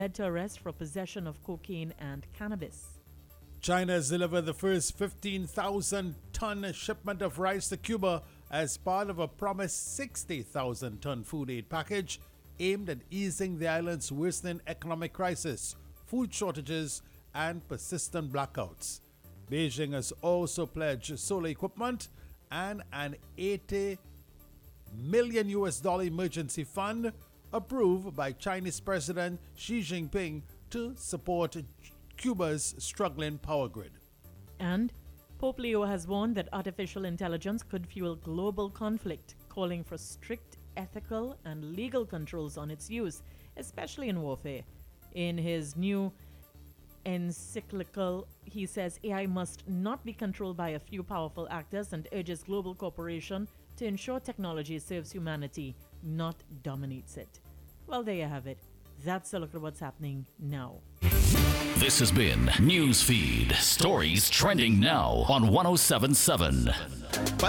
led to arrest for possession of cocaine and cannabis. China has delivered the first 15,000-ton shipment of rice to Cuba as part of a promised 60,000-ton food aid package aimed at easing the island's worsening economic crisis, food shortages, and persistent blackouts. Beijing has also pledged solar equipment and an $80 million emergency fund approved by Chinese President Xi Jinping to support Cuba's struggling power grid. And Pope Leo has warned that artificial intelligence could fuel global conflict, calling for strict ethical and legal controls on its use, especially in warfare. In his new encyclical, he says AI must not be controlled by a few powerful actors and urges global cooperation to ensure technology serves humanity, not dominates it. Well, there you have it. That's a look at what's happening now. This has been Newsfeed, stories trending now on 107.7.